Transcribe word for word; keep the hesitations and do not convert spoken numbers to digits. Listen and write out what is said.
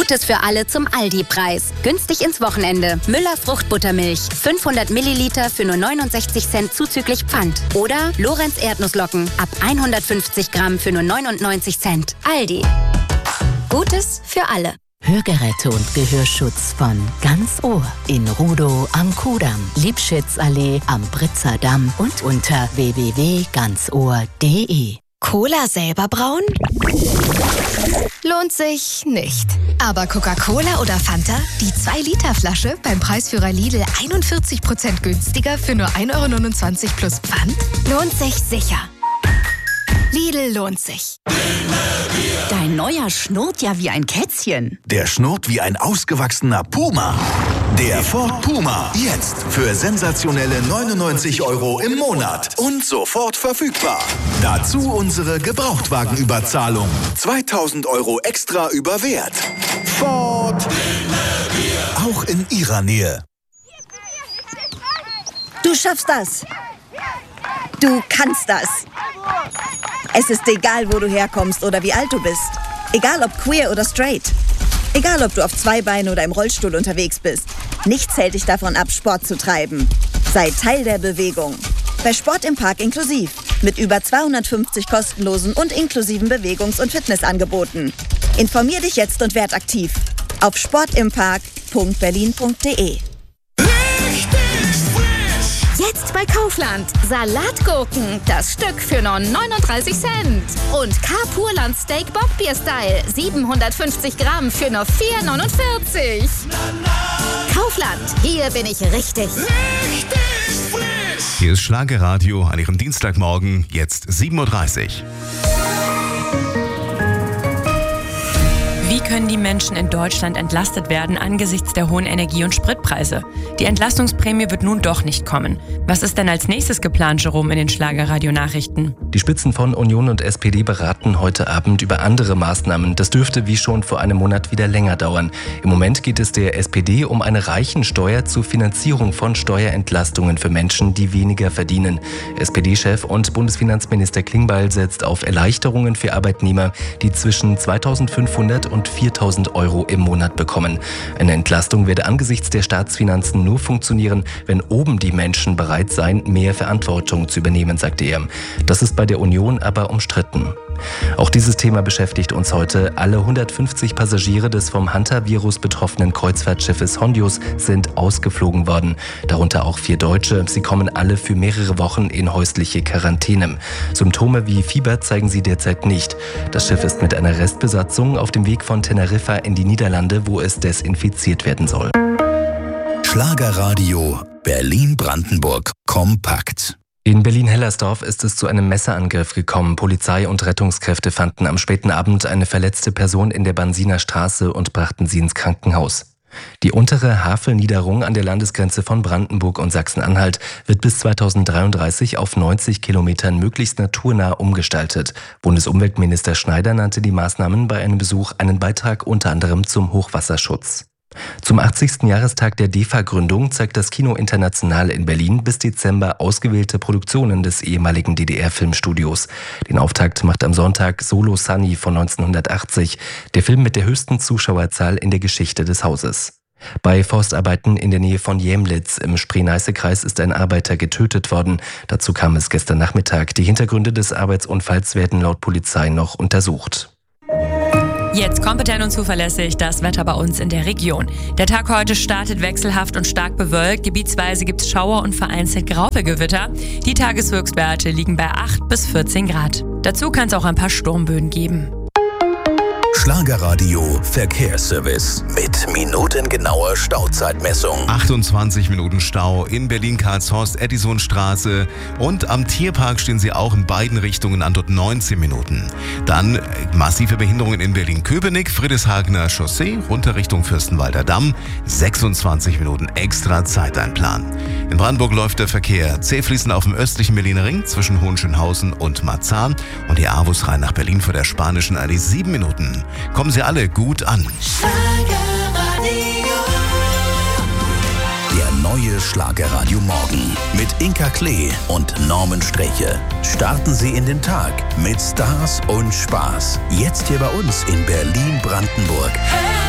Gutes für alle zum Aldi-Preis. Günstig ins Wochenende. Müller Fruchtbuttermilch. fünfhundert Milliliter für nur neunundsechzig Cent zuzüglich Pfand. Oder Lorenz Erdnusslocken. Ab hundertfünfzig Gramm für nur neunundneunzig Cent. Aldi. Gutes für alle. Hörgeräte und Gehörschutz von Ganz Ohr in Rudow am Kudamm, Liebschitzallee am Britzer Damm und unter w w w punkt ganz ohr punkt d e. Cola selber brauen? Lohnt sich nicht. Aber Coca-Cola oder Fanta? Die zwei Liter Flasche beim Preisführer Lidl einundvierzig Prozent günstiger für nur ein Euro neunundzwanzig plus Pfand? Lohnt sich sicher. Lidl lohnt sich. Dein neuer schnurrt ja wie ein Kätzchen. Der schnurrt wie ein ausgewachsener Puma. Der Ford Puma. Jetzt für sensationelle neunundneunzig Euro im Monat. Und sofort verfügbar. Dazu unsere Gebrauchtwagenüberzahlung. zweitausend Euro extra über Wert. Ford. Auch in Ihrer Nähe. Du schaffst das. Du kannst das. Es ist egal, wo du herkommst oder wie alt du bist. Egal ob queer oder straight. Egal ob du auf zwei Beinen oder im Rollstuhl unterwegs bist. Nichts hält dich davon ab, Sport zu treiben. Sei Teil der Bewegung. Bei Sport im Park inklusiv. Mit über zweihundertfünfzig kostenlosen und inklusiven Bewegungs- und Fitnessangeboten. Informier dich jetzt und werd aktiv. Auf sportimpark punkt berlin punkt de. Jetzt bei Kaufland. Salatgurken, das Stück für nur neununddreißig Cent. Und K-Purland Steak Bockbier Style, siebenhundertfünfzig Gramm für nur vier neunundvierzig. Kaufland, hier bin ich richtig. Richtig frisch. Hier ist Schlagerradio an Ihrem Dienstagmorgen, jetzt sieben Uhr dreißig. Wie können die Menschen in Deutschland entlastet werden angesichts der hohen Energie- und Spritpreise? Die Entlastungsprämie wird nun doch nicht kommen. Was ist denn als nächstes geplant, Jerome, in den Schlagerradio-Nachrichten? Die Spitzen von Union und S P D beraten heute Abend über andere Maßnahmen. Das dürfte wie schon vor einem Monat wieder länger dauern. Im Moment geht es der S P D um eine Reichensteuer zur Finanzierung von Steuerentlastungen für Menschen, die weniger verdienen. S P D-Chef und Bundesfinanzminister Klingbeil setzt auf Erleichterungen für Arbeitnehmer, die zwischen zweitausendfünfhundert und viertausend Euro im Monat bekommen. Eine Entlastung werde angesichts der Staatsfinanzen nur funktionieren, wenn oben die Menschen bereit seien, mehr Verantwortung zu übernehmen, sagte er. Das ist bei der Union aber umstritten. Auch dieses Thema beschäftigt uns heute. Alle hundertfünfzig Passagiere des vom Hantavirus betroffenen Kreuzfahrtschiffes Hondius sind ausgeflogen worden. Darunter auch vier Deutsche. Sie kommen alle für mehrere Wochen in häusliche Quarantäne. Symptome wie Fieber zeigen sie derzeit nicht. Das Schiff ist mit einer Restbesatzung auf dem Weg von Teneriffa in die Niederlande, wo es desinfiziert werden soll. Schlagerradio Berlin-Brandenburg kompakt. In Berlin-Hellersdorf ist es zu einem Messerangriff gekommen. Polizei und Rettungskräfte fanden am späten Abend eine verletzte Person in der Bansiner Straße und brachten sie ins Krankenhaus. Die untere Havelniederung an der Landesgrenze von Brandenburg und Sachsen-Anhalt wird bis zweitausenddreiunddreißig auf neunzig Kilometern möglichst naturnah umgestaltet. Bundesumweltminister Schneider nannte die Maßnahmen bei einem Besuch einen Beitrag unter anderem zum Hochwasserschutz. Zum achtzigsten Jahrestag der D E F A-Gründung zeigt das Kino International in Berlin bis Dezember ausgewählte Produktionen des ehemaligen D D R-Filmstudios. Den Auftakt macht am Sonntag Solo Sunny von neunzehnhundertachtzig, der Film mit der höchsten Zuschauerzahl in der Geschichte des Hauses. Bei Forstarbeiten in der Nähe von Jämlitz im Spree-Neiße-Kreis ist ein Arbeiter getötet worden. Dazu kam es gestern Nachmittag. Die Hintergründe des Arbeitsunfalls werden laut Polizei noch untersucht. Jetzt kompetent und zuverlässig das Wetter bei uns in der Region. Der Tag heute startet wechselhaft und stark bewölkt. Gebietsweise gibt es Schauer und vereinzelt Graupelgewitter. Die Tageshöchstwerte liegen bei acht bis vierzehn Grad. Dazu kann es auch ein paar Sturmböen geben. Schlagerradio Verkehrsservice mit minutengenauer Stauzeitmessung. achtundzwanzig Minuten Stau in Berlin-Karlshorst, Edisonstraße, und am Tierpark stehen Sie auch in beiden Richtungen an, dort neunzehn Minuten. Dann massive Behinderungen in Berlin-Köpenick, Friedrichshagener Chaussee, runter Richtung Fürstenwalder Damm, sechsundzwanzig Minuten extra Zeiteinplan. In Brandenburg läuft der Verkehr zäh fließend auf dem östlichen Berliner Ring zwischen Hohenschönhausen und Marzahn und die Avus rein nach Berlin vor der Spanischen Allee sieben Minuten. Kommen Sie alle gut an. Der neue Schlagerradio Morgen mit Inka Klee und Norman Streche. Starten Sie in den Tag mit Stars und Spaß. Jetzt hier bei uns in Berlin-Brandenburg.